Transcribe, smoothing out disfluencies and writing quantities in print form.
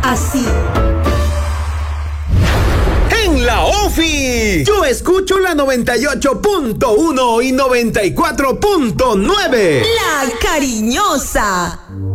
así. En la OFI, yo escucho la 98.1 y 94.9. La Cariñosa.